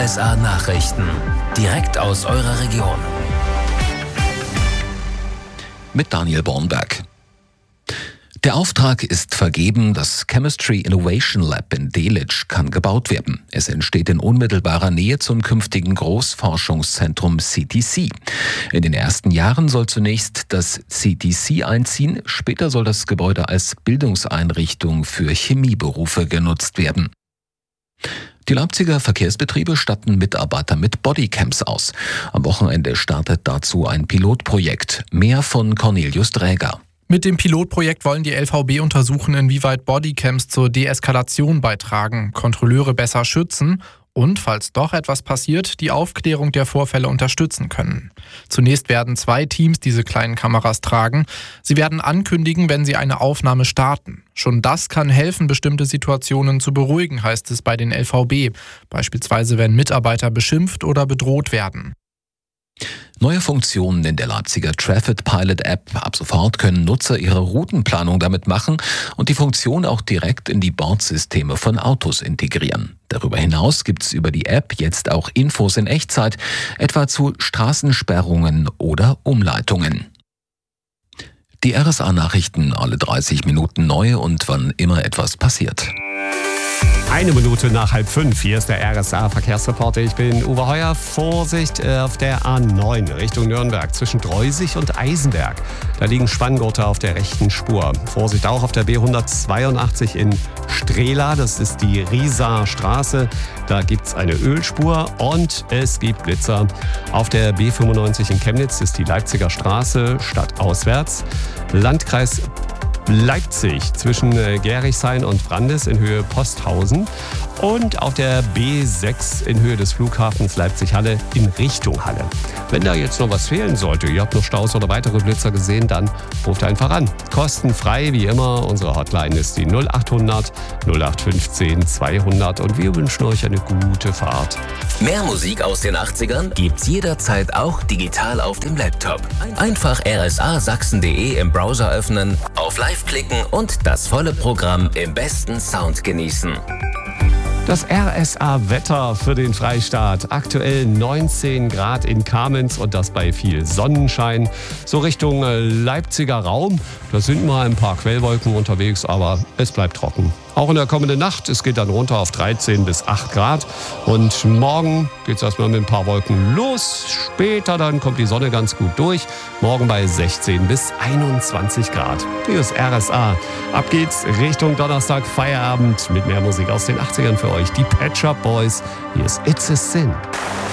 RSA Nachrichten. Direkt aus eurer Region. Mit Daniel Bornberg. Der Auftrag ist vergeben, das Chemistry Innovation Lab in Delitzsch kann gebaut werden. Es entsteht in unmittelbarer Nähe zum künftigen Großforschungszentrum CTC. In den ersten Jahren soll zunächst das CTC einziehen, später soll das Gebäude als Bildungseinrichtung für Chemieberufe genutzt werden. Die Leipziger Verkehrsbetriebe statten Mitarbeiter mit Bodycams aus. Am Wochenende startet dazu ein Pilotprojekt. Mehr von Cornelius Dräger. Mit dem Pilotprojekt wollen die LVB untersuchen, inwieweit Bodycams zur Deeskalation beitragen, Kontrolleure besser schützen und, falls doch etwas passiert, die Aufklärung der Vorfälle unterstützen können. Zunächst werden 2 Teams diese kleinen Kameras tragen. Sie werden ankündigen, wenn sie eine Aufnahme starten. Schon das kann helfen, bestimmte Situationen zu beruhigen, heißt es bei den LVB. Beispielsweise, wenn Mitarbeiter beschimpft oder bedroht werden. Neue Funktionen in der Leipziger Traffic Pilot App. Ab sofort können Nutzer ihre Routenplanung damit machen und die Funktion auch direkt in die Bordsysteme von Autos integrieren. Darüber hinaus gibt's über die App jetzt auch Infos in Echtzeit, etwa zu Straßensperrungen oder Umleitungen. Die RSA-Nachrichten alle 30 Minuten neu und wann immer etwas passiert. 1 Minute nach 4:30. Hier ist der RSA-Verkehrsreporter. Ich bin Uwe Heuer. Vorsicht auf der A9 Richtung Nürnberg zwischen Dreusig und Eisenberg. Da liegen Spanngurte auf der rechten Spur. Vorsicht auch auf der B182 in Strehla. Das ist die Rieser Straße. Da gibt es eine Ölspur und es gibt Blitzer. Auf der B95 in Chemnitz ist die Leipziger Straße stadtauswärts. Landkreis Leipzig zwischen Gerichshain und Brandis in Höhe Posthausen und auf der B6 in Höhe des Flughafens Leipzig-Halle in Richtung Halle. Wenn da jetzt noch was fehlen sollte, ihr habt noch Staus oder weitere Blitzer gesehen, dann ruft einfach an. Kostenfrei wie immer. Unsere Hotline ist die 0800 0815 200 und wir wünschen euch eine gute Fahrt. Mehr Musik aus den 80ern gibt's jederzeit auch digital auf dem Laptop. Einfach rsasachsen.de im Browser öffnen, auf Live klicken und das volle Programm im besten Sound genießen. Das RSA-Wetter für den Freistaat. Aktuell 19 Grad in Kamenz und das bei viel Sonnenschein. So Richtung Leipziger Raum. Da sind mal ein paar Quellwolken unterwegs, aber es bleibt trocken. Auch in der kommenden Nacht, es geht dann runter auf 13 bis 8 Grad. Und morgen geht es erstmal mit ein paar Wolken los. Später dann kommt die Sonne ganz gut durch. Morgen bei 16 bis 21 Grad. Hier ist RSA. Ab geht's Richtung Donnerstag, Feierabend mit mehr Musik aus den 80ern für euch. Die Pet Shop Boys. Hier ist It's a Sin.